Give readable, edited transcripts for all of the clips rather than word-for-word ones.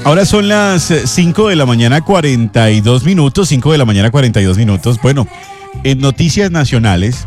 Ahora son las 5 de la mañana 42 minutos, 5 de la mañana 42 minutos. Bueno, en noticias nacionales,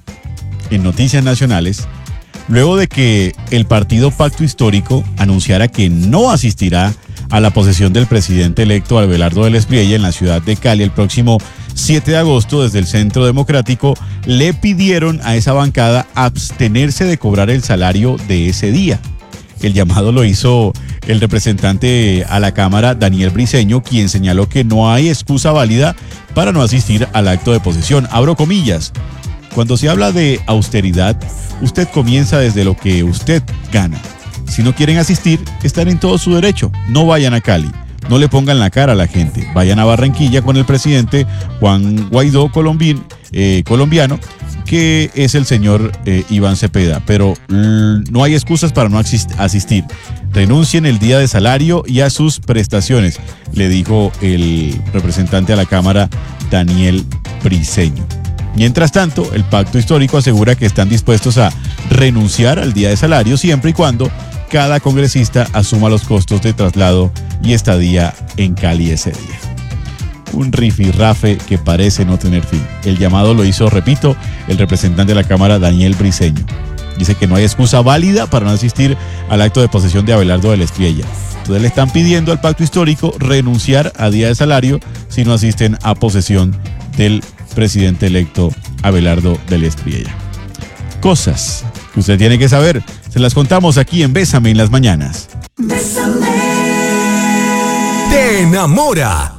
luego de que el partido Pacto Histórico anunciara que no asistirá a la posesión del presidente electo Abelardo del Espriella en la ciudad de Cali el próximo 7 de agosto, desde el Centro Democrático le pidieron a esa bancada abstenerse de cobrar el salario de ese día. El llamado lo hizo el representante a la Cámara, Daniel Briceño, quien señaló que no hay excusa válida para no asistir al acto de posesión. Abro comillas. Cuando se habla de austeridad, usted comienza desde lo que usted gana. Si no quieren asistir, están en todo su derecho. No vayan a Cali. No le pongan la cara a la gente. Vayan a Barranquilla con el presidente Juan Guaidó colombiano, que es el señor Iván Cepeda. Pero no hay excusas para no asistir. Renuncien el día de salario y a sus prestaciones, le dijo el representante a la Cámara, Daniel Briceño. Mientras tanto, el Pacto Histórico asegura que están dispuestos a renunciar al día de salario siempre y cuando cada congresista asuma los costos de traslado y estadía en Cali ese día. Un rifirrafe que parece no tener fin. El llamado lo hizo, repito, el representante de la Cámara, Daniel Briceño. Dice que no hay excusa válida para no asistir al acto de posesión de Abelardo del Espriella. Entonces le están pidiendo al Pacto Histórico renunciar a día de salario si no asisten a posesión del presidente electo Abelardo del Espriella. Cosas que usted tiene que saber, se las contamos aquí en Bésame en las mañanas. Bésame. Te enamora.